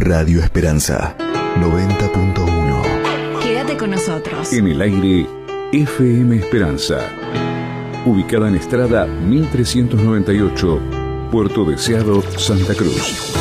Radio Esperanza 90.1. Quédate con nosotros. En el aire, FM Esperanza. Ubicada en Estrada 1398, Puerto Deseado, Santa Cruz.